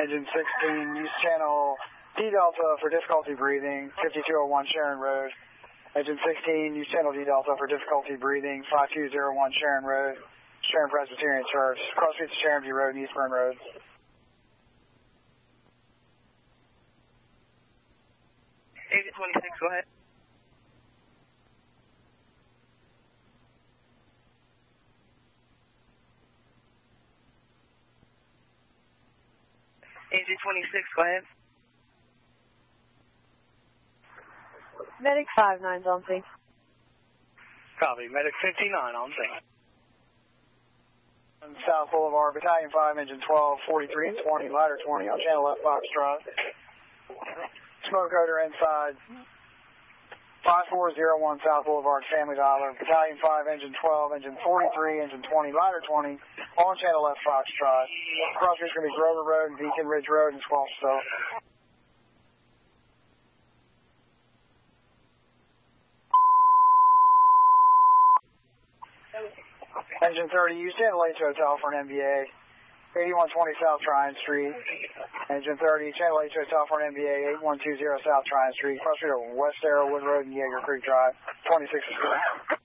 Engine 16, use channel D Delta for difficulty breathing, 5201 Sharon Road. Engine 16, use channel D Delta for difficulty breathing, 5201 Sharon Road, Sharon Presbyterian Church, cross streets of Sharon View Road and Eastburn Road. Agent 26, go ahead. Agent 26, go ahead. Medic 59's on scene. Copy. Medic 59 on scene. South Boulevard, Battalion 5, Engine 12, 43 and 20, ladder 20 on channel left Fox Drive. Smoke odor inside 5401 South Boulevard, Family Dollar. Battalion 5, Engine 12, Engine 43, Engine 20, ladder 20 on channel left Fox Drive. Cross street's going to be Grover Road and Beacon Ridge Road and 12th Still. Engine 30, use channel H Hotel for an MBA. 8120 South Tryon Street. Engine 30, channel H Hotel for an MBA. 8120 South Tryon Street. Cross street over West Arrowwood Road and Yeager Creek Drive. 26 is correct.